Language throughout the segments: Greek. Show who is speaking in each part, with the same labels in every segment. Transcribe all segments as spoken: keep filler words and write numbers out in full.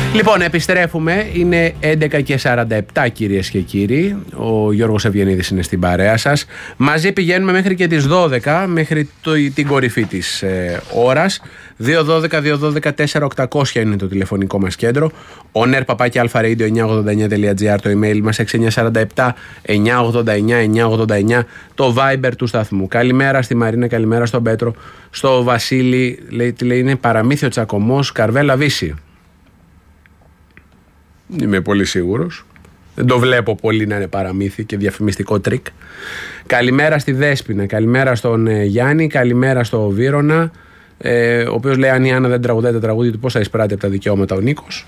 Speaker 1: Λοιπόν, επιστρέφουμε. Είναι έντεκα και σαράντα επτά, κυρίες και κύριοι. Ο Γιώργος Ευγενίδης είναι στην παρέα σας. Μαζί πηγαίνουμε μέχρι και τις δώδεκα, μέχρι το, την κορυφή της ε, ώρας. δύο δώδεκα δύο δώδεκα τέσσερα οκτακόσια είναι το τηλεφωνικό μας κέντρο. oner παπάκι αλφα-radio εννιακόσια ογδόντα εννιά τελεία τζι άρ το email μας, έξι εννιά τέσσερα επτά εννιακόσια ογδόντα εννιά εννιακόσια ογδόντα εννιά το Viber του σταθμού. Καλημέρα στη Μαρίνα, καλημέρα στον Πέτρο, στο Βασίλη. Λέει, τι λέει, είναι παραμύθιο τσακωμός Καρβέλα Βύση. Είμαι πολύ σίγουρος. Δεν το βλέπω πολύ να είναι παραμύθι και διαφημιστικό τρίκ. Καλημέρα στη Δέσποινα, καλημέρα στον ε, Γιάννη, καλημέρα στο Βύρωνα, ε, ο οποίος λέει: αν η Άννα δεν τραγουδάει τα τραγούδια του, πώς θα εισπράττει από τα δικαιώματα ο Νίκος?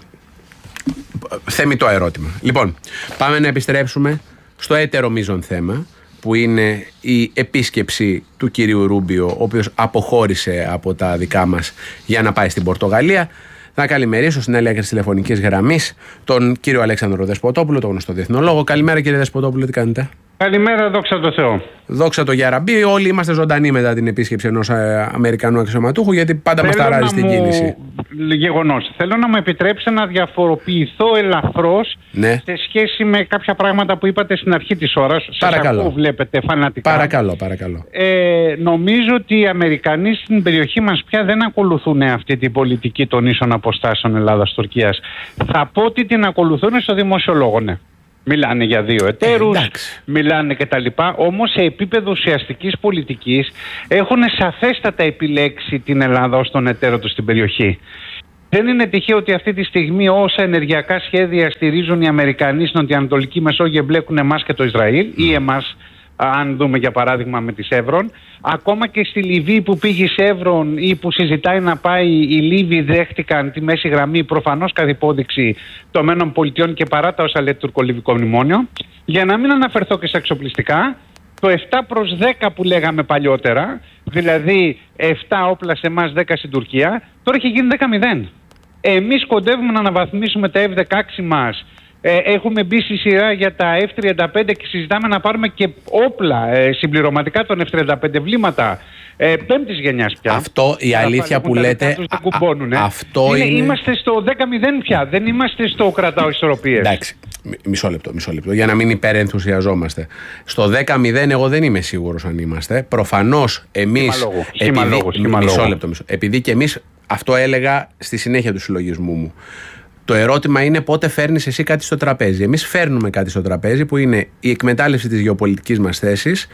Speaker 1: Θεμιτό ερώτημα. Λοιπόν, πάμε να επιστρέψουμε στο έτερο μείζον θέμα, που είναι η επίσκεψη του κυρίου Ρούμπιο, ο οποίος αποχώρησε από τα δικά μας για να πάει στην Πορτογαλία. Να καλημερίσω στην άλλη άκρη της τηλεφωνικής γραμμής τον κύριο Αλέξανδρο Δεσποτόπουλο, τον γνωστό διεθνολόγο. Καλημέρα, κύριε Δεσποτόπουλο, τι κάνετε?
Speaker 2: Καλημέρα, δόξα τω Θεώ.
Speaker 1: Δόξα τω Γιαραμπή. Όλοι είμαστε ζωντανοί μετά την επίσκεψη ενός ε, Αμερικανού αξιωματούχου, γιατί πάντα μας ταράζει στην κίνηση.
Speaker 2: Γεγονός. Θέλω να μου επιτρέψετε να διαφοροποιηθώ ελαφρώς, ναι, σε σχέση με κάποια πράγματα που είπατε στην αρχή της ώρας.
Speaker 1: Παρακαλώ.
Speaker 2: Σας ακούω, βλέπετε φανατικά.
Speaker 1: Παρακαλώ, παρακαλώ.
Speaker 2: Ε, νομίζω ότι οι Αμερικανοί στην περιοχή μας πια δεν ακολουθούν αυτή την πολιτική των ίσων αποστάσεων Ελλάδας-Τουρκίας. Θα πω ότι την ακολουθούν στο δημόσιο λόγο, ναι. Μιλάνε για δύο εταίρους, ε, μιλάνε και τα λοιπά, όμως σε επίπεδο ουσιαστικής πολιτικής έχουν σαφέστατα επιλέξει την Ελλάδα ως τον εταίρο τους στην περιοχή. Δεν είναι τυχαίο ότι αυτή τη στιγμή όσα ενεργειακά σχέδια στηρίζουν οι Αμερικανοί στην Νοτιοανατολική Μεσόγειο εμπλέκουν εμάς και το Ισραήλ, mm. ή εμάς, αν δούμε για παράδειγμα με τη Σεύρον. Ακόμα και στη Λιβύη που πήγε η Σεύρον ή που συζητάει να πάει, οι Λίβοι δέχτηκαν τη μέση γραμμή, προφανώς καθ' υπόδειξη των ΗΠΑ και παρά τα όσα λέει το τουρκο-λιβικό μνημόνιο. Για να μην αναφερθώ και στα εξοπλιστικά, το επτά προς δέκα που λέγαμε παλιότερα, δηλαδή επτά όπλα σε εμάς, δέκα στην Τουρκία, τώρα έχει γίνει δέκα μηδέν. Εμείς κοντεύουμε να αναβαθμίσουμε τα εφ δεκαέξι μας. Ε, έχουμε μπει στη σειρά για τα εφ τριάντα πέντε και συζητάμε να πάρουμε και όπλα ε, συμπληρωματικά των εφ τριάντα πέντε, βλήματα ε, πέμπτης γενιάς πια. Αυτό η αλήθεια που λέτε, α, α, αυτό είναι, είναι... Είμαστε στο δέκα μηδέν πια, δεν είμαστε στο κρατάω ισορροπίες. Εντάξει, μισό λεπτό, μισό λεπτό, για να μην υπερενθουσιαζόμαστε. Στο δέκα μηδέν εγώ δεν είμαι σίγουρος αν είμαστε. Προφανώς εμείς, επειδή, μισό λεπτό, μισό, επειδή και εμείς, αυτό έλεγα στη συνέχεια του συλλογισμού μου. Το ερώτημα είναι πότε φέρνεις εσύ κάτι στο τραπέζι. Εμείς φέρνουμε κάτι στο τραπέζι που είναι η εκμετάλλευση της γεωπολιτικής μας θέσης,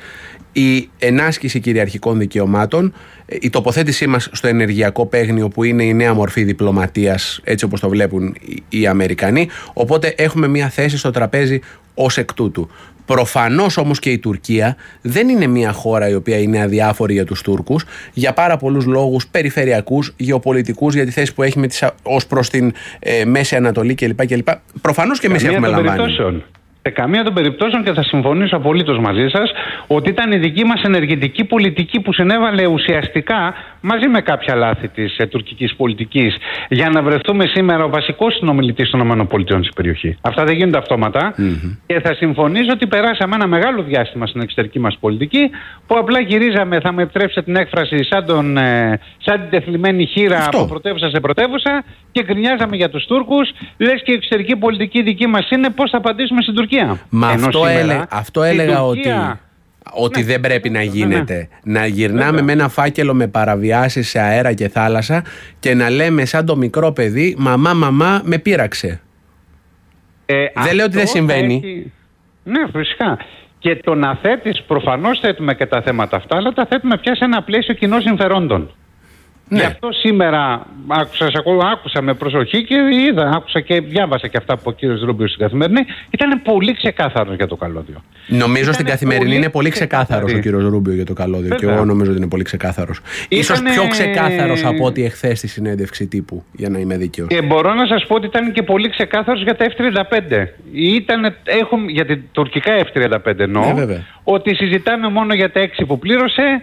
Speaker 2: η ενάσκηση κυριαρχικών δικαιωμάτων, η τοποθέτησή μας στο ενεργειακό παίγνιο που είναι η νέα μορφή διπλωματίας, έτσι όπως το βλέπουν οι Αμερικανοί. Οπότε έχουμε μια θέση στο τραπέζι ως εκ τούτου. Προφανώς όμως και η Τουρκία δεν είναι μια χώρα η οποία είναι αδιάφορη για τους Τούρκους για πάρα πολλούς λόγους περιφερειακούς, γεωπολιτικούς, για τη θέση που έχει με τις, ως προς την ε, Μέση Ανατολή κλπ. κλπ. Προφανώς και εμείς έχουμε λαμβάνει. Σε καμία των περιπτώσεων, και θα συμφωνήσω απολύτως μαζί σας, ότι ήταν η δική μας ενεργητική πολιτική που συνέβαλε ουσιαστικά μαζί με κάποια λάθη της ε, τουρκικής πολιτικής για να βρεθούμε σήμερα ο βασικός συνομιλητής των ΗΠΑ στην περιοχή. Αυτά δεν γίνονται αυτόματα. Mm-hmm. Και θα συμφωνήσω ότι περάσαμε ένα μεγάλο διάστημα στην εξωτερική μας πολιτική που απλά γυρίζαμε, θα με επιτρέψετε την έκφραση, σαν, τον, ε, σαν την τεθλιμμένη χείρα αυτό, από πρωτεύουσα σε πρωτεύουσα και γκρινιάζαμε για τους Τούρκους. Λες και η εξωτερική πολιτική δική μας είναι πώς θα απαντήσουμε στην Τουρκία.
Speaker 1: Μα αυτό, έλεγα, αυτό έλεγα Τουρκία... ότι, ότι ναι, δεν πρέπει να γίνεται. Ναι, ναι. Να γυρνάμε Βέβαια. με ένα φάκελο με παραβιάσεις σε αέρα και θάλασσα και να λέμε σαν το μικρό παιδί «Μαμά, μαμά, με πείραξε». Ε, δεν λέω ότι δεν συμβαίνει.
Speaker 2: Έχει... Ναι, φυσικά. Και το να θέτεις, προφανώς θέτουμε και τα θέματα αυτά, αλλά τα θέτουμε πια σε ένα πλαίσιο κοινών συμφερόντων. Ναι. Γι' αυτό σήμερα άκουσα, άκουσα με προσοχή και είδα, άκουσα και διάβασα και αυτά που ο κύριος Ρούμπιο στην Καθημερινή. Ήταν πολύ ξεκάθαρος για το καλώδιο.
Speaker 1: Νομίζω ήταν στην Καθημερινή πολύ είναι πολύ ξεκάθαρος ο κύριος Ρούμπιο για το καλώδιο. Βέβαια. Και εγώ νομίζω ότι είναι πολύ ξεκάθαρος. Ήτανε... Ίσως πιο ξεκάθαρος από ό,τι εχθές στη συνέντευξη τύπου, για να είμαι δίκαιος.
Speaker 2: Και μπορώ να σας πω ότι ήταν και πολύ ξεκάθαρος για τα εφ τριάντα πέντε. Ήτανε, έχουν, για την τουρκικά εφ τριάντα πέντε εννοώ, ναι, ότι συζητάμε μόνο για τα έξι που πλήρωσε.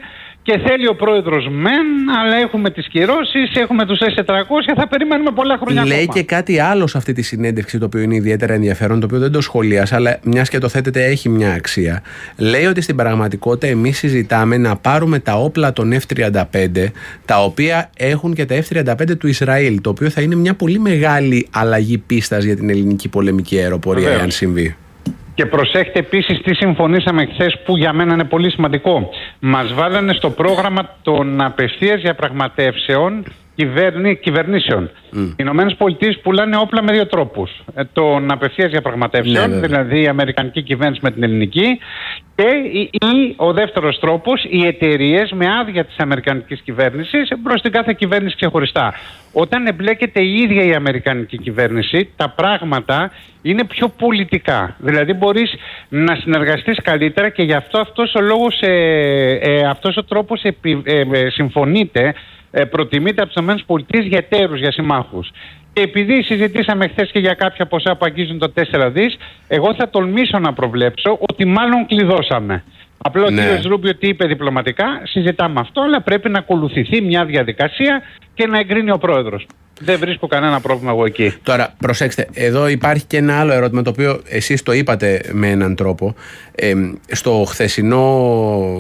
Speaker 2: Και θέλει ο πρόεδρος μεν, αλλά έχουμε τις κυρώσεις, έχουμε τους ες τετρακόσια, θα περιμένουμε πολλά χρόνια.
Speaker 1: Λέει
Speaker 2: ακόμα.
Speaker 1: Και κάτι άλλο σε αυτή τη συνέντευξη, το οποίο είναι ιδιαίτερα ενδιαφέρον, το οποίο δεν το σχολίασα, αλλά μιας και το θέτεται έχει μια αξία. Λέει ότι στην πραγματικότητα εμείς συζητάμε να πάρουμε τα όπλα των εφ τριάντα πέντε, τα οποία έχουν και τα εφ τριάντα πέντε του Ισραήλ, το οποίο θα είναι μια πολύ μεγάλη αλλαγή πίστας για την ελληνική πολεμική αεροπορία, εάν συμβεί.
Speaker 2: Και προσέχτε επίσης τι συμφωνήσαμε χθες, που για μένα είναι πολύ σημαντικό. Μας βάλανε στο πρόγραμμα των απευθείας διαπραγματεύσεων κυβερνή, κυβερνήσεων. Mm. Οι Ηνωμένες Πολιτείες πουλάνε όπλα με δύο τρόπους. Ε, των απευθείας διαπραγματεύσεων, ναι, δηλαδή η αμερικανική κυβέρνηση με την ελληνική, και ή, ή ο δεύτερος τρόπος, οι εταιρείες με άδεια της αμερικανικής κυβέρνησης προς την κάθε κυβέρνηση ξεχωριστά. Όταν εμπλέκεται η ίδια η αμερικανική κυβέρνηση, τα πράγματα είναι πιο πολιτικά. Δηλαδή μπορείς να συνεργαστείς καλύτερα, και γι' αυτό αυτός ο λόγος, ε, ε, αυτός ο τρόπος επι, ε, ε, συμφωνείται, ε, προτιμείται από τις ΗΠΑ για εταίρους, για συμμάχους. Και επειδή συζητήσαμε χθες και για κάποια ποσά που αγγίζουν το τέσσερα δις, εγώ θα τολμήσω να προβλέψω ότι μάλλον κλειδώσαμε. Απλό ναι. Ο κύριος Ρούμπιο τι είπε διπλωματικά, συζητάμε αυτό, αλλά πρέπει να ακολουθηθεί μια διαδικασία και να εγκρίνει ο πρόεδρος. Δεν βρίσκω κανένα πρόβλημα εγώ εκεί.
Speaker 1: Τώρα, προσέξτε, εδώ υπάρχει και ένα άλλο ερώτημα, το οποίο εσείς το είπατε με έναν τρόπο. Ε, στο χθεσινό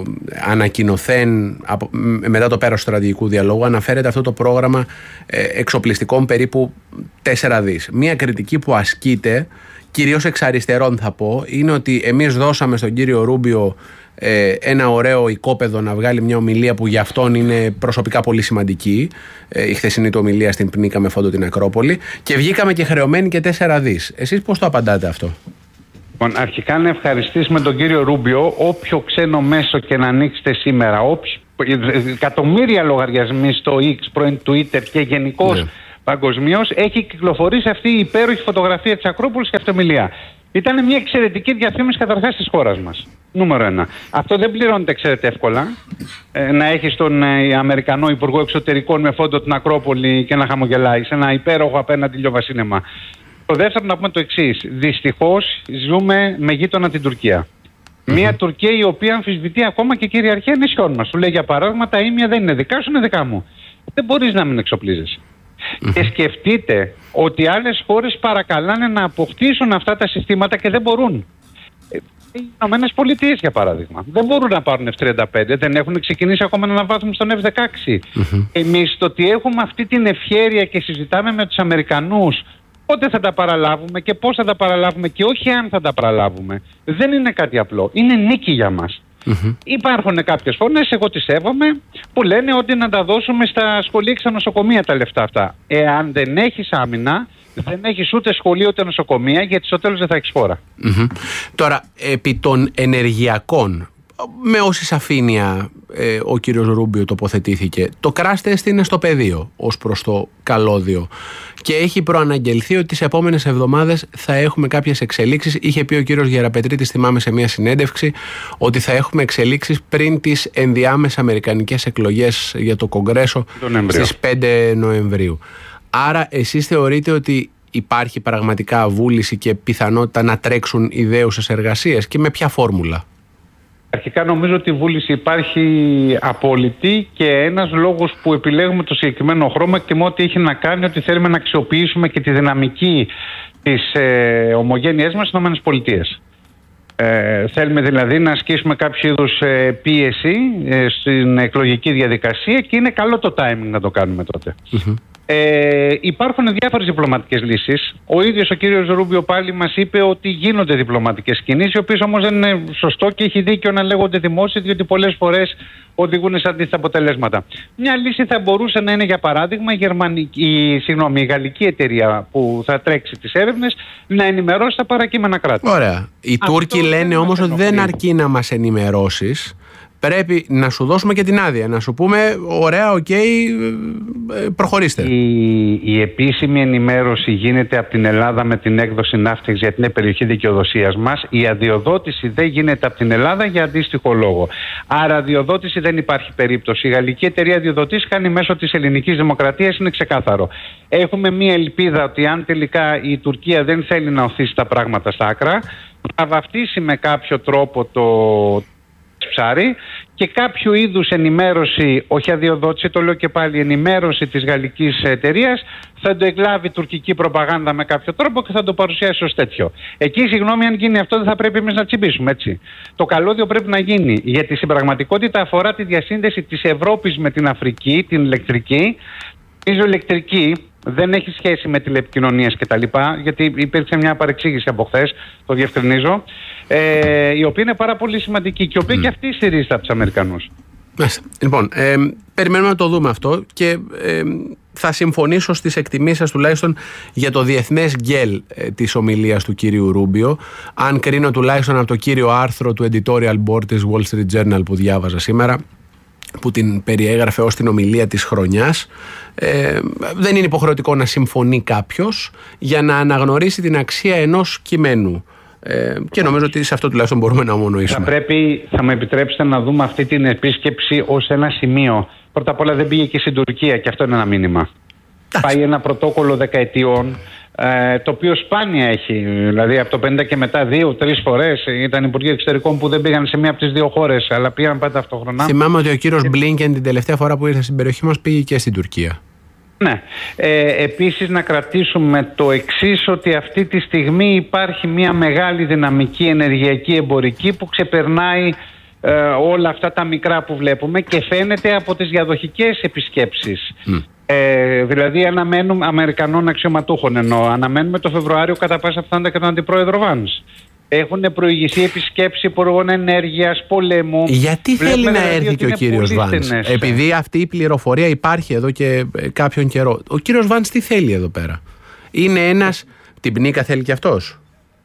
Speaker 1: ανακοινωθέν, από, μετά το πέρας του στρατηγικού διαλόγου, αναφέρεται αυτό το πρόγραμμα ε, εξοπλιστικών περίπου τέσσερα δις. Μία κριτική που ασκείται, κυρίως εξ αριστερών θα πω, είναι ότι εμείς δώσαμε στον κύριο Ρούμπιο ε, ένα ωραίο οικόπεδο να βγάλει μια ομιλία που για αυτόν είναι προσωπικά πολύ σημαντική, ε, η χθεσινή του ομιλία στην Πνίκα με φόντο την Ακρόπολη, και βγήκαμε και χρεωμένοι και τέσσερα δις. Εσείς πώς το απαντάτε αυτό?
Speaker 2: Λοιπόν, αρχικά να ευχαριστήσουμε τον κύριο Ρούμπιο. Όποιο ξένο μέσο και να ανοίξετε σήμερα, όποιο, εκατομμύρια λογαριασμοί στο X, πρώην Twitter και γενικώς, ναι, παγκοσμίως, έχει κυκλοφορήσει αυτή η υπέροχη φωτογραφία της Ακρόπολης και αυτομιλία. Ήταν μια εξαιρετική διαφήμιση καταρχάς της χώρας μας. Νούμερο ένα. Αυτό δεν πληρώνεται, ξέρετε, εύκολα. Ε, να έχεις τον ε, Αμερικανό Υπουργό Εξωτερικών με φόντο την Ακρόπολη και να χαμογελάει σε ένα υπέροχο απέναντι λιοβασίνεμα. Το δεύτερο, να πούμε το εξής. Δυστυχώς ζούμε με γείτονα την Τουρκία. Mm-hmm. Μια Τουρκία η οποία αμφισβητεί ακόμα και κυριαρχία νησιών μας. Σου λέει για παράδειγμα, τα ήμια δεν είναι δικά σου, είναι δικά μου. Δεν μπορείς να μην εξοπλίζεσαι. Mm-hmm. Και σκεφτείτε ότι άλλες χώρες παρακαλάνε να αποκτήσουν αυτά τα συστήματα και δεν μπορούν. Οι Ηνωμένες Πολιτείες, για παράδειγμα, δεν μπορούν να πάρουν εφ τριάντα πέντε, δεν έχουν ξεκινήσει ακόμα να αναβάθμουν στον εφ δεκαέξι. Mm-hmm. Εμείς το ότι έχουμε αυτή την ευχέρεια και συζητάμε με τους Αμερικανούς πότε θα τα παραλάβουμε και πώς θα τα παραλάβουμε, και όχι αν θα τα παραλάβουμε, δεν είναι κάτι απλό. Είναι νίκη για μας. Mm-hmm. Υπάρχουν κάποιες φωνές, εγώ τις σέβομαι, που λένε ότι να τα δώσουμε στα σχολεία και στα νοσοκομεία τα λεφτά αυτά. Εάν δεν έχεις άμυνα, δεν έχεις ούτε σχολείο ούτε νοσοκομεία, γιατί στο τέλος δεν θα έχεις φόρα.
Speaker 1: Mm-hmm. Τώρα, επί των ενεργειακών, με όση σαφήνεια ε, ο κύριος Ρούμπιο τοποθετήθηκε, το crash test είναι στο πεδίο ως προς το καλώδιο και έχει προαναγγελθεί ότι τις επόμενες εβδομάδες θα έχουμε κάποιες εξελίξεις. Είχε πει ο κύριος Γεραπετρίτης, θυμάμαι, σε μια συνέντευξη, ότι θα έχουμε εξελίξεις πριν τις ενδιάμεσες αμερικανικές εκλογές για το Κογκρέσο στις πέντε Νοεμβρίου. Άρα εσείς θεωρείτε ότι υπάρχει πραγματικά βούληση και πιθανότητα να τρέξουν ιδέουσες εργασίες, και με ποια φόρμουλα?
Speaker 2: Αρχικά νομίζω ότι η βούληση υπάρχει απόλυτη, και ένας λόγος που επιλέγουμε το συγκεκριμένο χρώμα και με ό,τι έχει να κάνει ότι θέλουμε να αξιοποιήσουμε και τη δυναμική της ε, ομογένειας μας στις ΗΠΑ. Ε, θέλουμε δηλαδή να ασκήσουμε κάποιο είδους ε, πίεση ε, στην εκλογική διαδικασία, και είναι καλό το timing να το κάνουμε τότε. Mm-hmm. Ε, υπάρχουν διάφορες διπλωματικές λύσεις. Ο ίδιος ο κύριος Ρούμπιο πάλι μας είπε ότι γίνονται διπλωματικές κινήσεις, οι οποίες όμως δεν είναι σωστό, και έχει δίκιο να λέγονται δημόσιες, διότι πολλές φορές οδηγούν σε αντίθετα αποτελέσματα. Μια λύση θα μπορούσε να είναι, για παράδειγμα, η, γερμανική, συγγνώμη, η γαλλική εταιρεία που θα τρέξει τις έρευνες να ενημερώσει τα παρακείμενα κράτη.
Speaker 1: Ωραία. Οι Τούρκοι λένε όμως ότι δεν αρκεί να μας ενημερώσεις. Πρέπει να σου δώσουμε και την άδεια, να σου πούμε ωραία, οκ, okay, προχωρήστε.
Speaker 2: Η, η επίσημη ενημέρωση γίνεται από την Ελλάδα με την έκδοση Ναύτεξ, γιατί είναι περιοχή δικαιοδοσίας μας. Η αδειοδότηση δεν γίνεται από την Ελλάδα για αντίστοιχο λόγο. Άρα αδειοδότηση δεν υπάρχει περίπτωση. Η γαλλική εταιρεία αδειοδοτής κάνει μέσω της ελληνικής δημοκρατίας, είναι ξεκάθαρο. Έχουμε μία ελπίδα ότι αν τελικά η Τουρκία δεν θέλει να οθήσει τα πράγματα στα άκρα, θα βαφτίσει με κάποιο τρόπο το ψάρι και κάποιο είδους ενημέρωση, όχι αδειοδότηση, το λέω και πάλι, ενημέρωση της γαλλικής εταιρείας, θα το εκλάβει τουρκική προπαγάνδα με κάποιο τρόπο και θα το παρουσιάσει ως τέτοιο. Εκεί, συγγνώμη, αν γίνει αυτό, δεν θα πρέπει εμείς να τσιμπήσουμε, έτσι. Το καλώδιο πρέπει να γίνει, γιατί στην πραγματικότητα αφορά τη διασύνδεση της Ευρώπης με την Αφρική, την ηλεκτρική. Η ηλεκτρική δεν έχει σχέση με τηλεπικοινωνίες κτλ. Γιατί υπήρξε μια παρεξήγηση από χθες, το διευκρινίζω, ε, η οποία είναι πάρα πολύ σημαντική και η οποία mm. και αυτή στηρίζεται από τους Αμερικανούς.
Speaker 1: Λοιπόν, ε, περιμένουμε να το δούμε αυτό και ε, θα συμφωνήσω στις εκτιμήσεις σας τουλάχιστον για το διεθνές γκέλ ε, της ομιλίας του κύριου Ρούμπιο, αν κρίνω τουλάχιστον από το κύριο άρθρο του editorial board της Wall Street Journal που διάβαζα σήμερα, που την περιέγραφε ως την ομιλία της χρονιάς. Ε, δεν είναι υποχρεωτικό να συμφωνεί κάποιος για να αναγνωρίσει την αξία ενός κειμένου. Ε, και νομίζω ότι σε αυτό τουλάχιστον μπορούμε να ομονοήσουμε.
Speaker 2: Θα πρέπει, θα με επιτρέψετε να δούμε αυτή την επίσκεψη ως ένα σημείο. Πρώτα απ' όλα δεν πήγε και στην Τουρκία και αυτό είναι ένα μήνυμα. Πάει ένα πρωτόκολλο δεκαετιών, ε, το οποίο σπάνια έχει. Δηλαδή από το πενήντα και μετά δύο-τρεις φορές ήταν υπουργοί εξωτερικών που δεν πήγαν σε μία από τις δύο χώρες, αλλά πήγαν πάντα ταυτόχρονα.
Speaker 1: Θυμάμαι ότι ο κύριος και... Μπλίνκεν την τελευταία φορά που ήρθε στην περιοχή μας πήγε και στην Τουρκία.
Speaker 2: Ναι. Ε, επίσης να κρατήσουμε το εξής, ότι αυτή τη στιγμή υπάρχει μια μεγάλη δυναμική ενεργειακή εμπορική που ξεπερνάει ε, όλα αυτά τα μικρά που βλέπουμε και φαίνεται από τις διαδοχικές επισκέψεις. Mm. Ε, δηλαδή αναμένουμε Αμερικανών αξιωματούχων, ενώ αναμένουμε το Φεβρουάριο κατά πάσα πιθανότητα και τον Αντιπρόεδρο Βάνς. Έχουν προηγηθεί επισκέψεις υπουργών ενέργειας, πολέμου.
Speaker 1: Γιατί θέλει να δηλαδή έρθει και ο κύριος Βάνς? Επειδή αυτή η πληροφορία υπάρχει εδώ και κάποιον καιρό. Ο κύριος Βάνς τι θέλει εδώ πέρα? Είναι ένας... Την πνίκα θέλει και αυτός.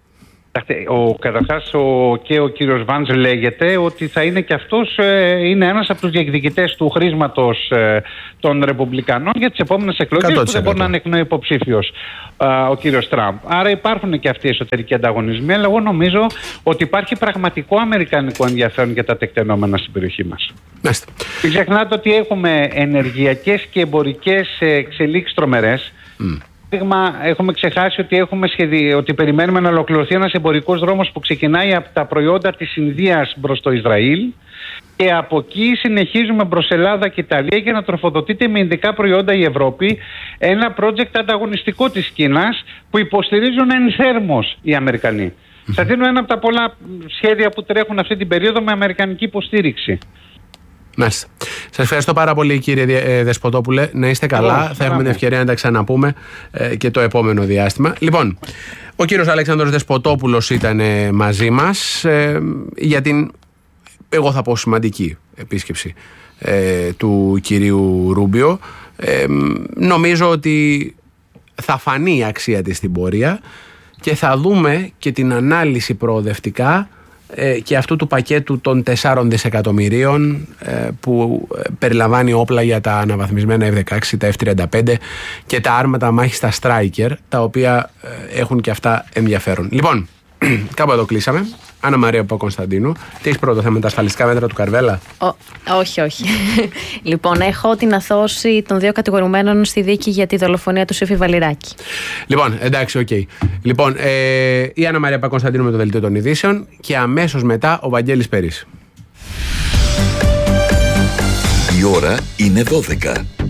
Speaker 2: Ο, καταρχάς ο, και ο κύριος Βάνς λέγεται ότι θα είναι και αυτός ε, είναι ένας από τους διεκδικητές του χρήσματος ε, των Ρεπουμπλικανών για τις επόμενες εκλογές που δεν μπορεί να είναι εκ νέου υποψήφιος ε, ο κύριος Τραμπ. Άρα υπάρχουν και αυτοί οι εσωτερικοί ανταγωνισμοί, αλλά εγώ νομίζω ότι υπάρχει πραγματικό αμερικανικό ενδιαφέρον για τα τεκτενόμενα στην περιοχή μας.
Speaker 1: Μάλιστα.
Speaker 2: Μην ξεχνάτε ότι έχουμε ενεργειακές και εμπορικές εξελίξεις τρομερές. Mm. Έχουμε ξεχάσει ότι, έχουμε σχεδι... ότι περιμένουμε να ολοκληρωθεί ένας εμπορικός δρόμος που ξεκινάει από τα προϊόντα της Ινδίας προς το Ισραήλ και από εκεί συνεχίζουμε προς Ελλάδα και Ιταλία για να τροφοδοτείται με ειδικά προϊόντα η Ευρώπη, ένα project ανταγωνιστικό της Κίνας που υποστηρίζουν ενθέρμως οι Αμερικανοί. Mm-hmm. Σας δίνω ένα από τα πολλά σχέδια που τρέχουν αυτή την περίοδο με αμερικανική υποστήριξη.
Speaker 1: Μάλιστα. Σας ευχαριστώ πάρα πολύ, κύριε Δεσποτόπουλε. Να είστε καλά. Oh, θα έχουμε την ευκαιρία να τα ξαναπούμε ε, και το επόμενο διάστημα. Λοιπόν, ο κύριος Αλέξανδρος Δεσποτόπουλος ήταν ε, μαζί μας ε, για την, εγώ θα πω, σημαντική επίσκεψη ε, του κυρίου Ρούμπιο. Ε, νομίζω ότι θα φανεί η αξία της στην πορεία και θα δούμε και την ανάλυση προοδευτικά και αυτού του πακέτου των τεσσάρων δισεκατομμυρίων που περιλαμβάνει όπλα για τα αναβαθμισμένα εφ δεκαέξι, τα εφ τριάντα πέντε και τα άρματα μάχης στα Stryker, τα οποία έχουν και αυτά ενδιαφέρον. Λοιπόν, κάπου εδώ κλείσαμε. Άννα Μαρία Παπακωνσταντίνου, τι έχεις πρώτο θέμα, τα ασφαλιστικά μέτρα του Καρβέλα? Ο,
Speaker 3: όχι, όχι. Λοιπόν, έχω την αθώωση των δύο κατηγορουμένων στη δίκη για τη δολοφονία του Σόφη Βαλιράκη. Λοιπόν, εντάξει, οκ. Okay. Λοιπόν, ε, η Άννα Μαρία Παπακωνσταντίνου με το δελτίο των ειδήσεων και αμέσως μετά ο Βαγγέλης Περής.
Speaker 4: Η ώρα είναι δώδεκα.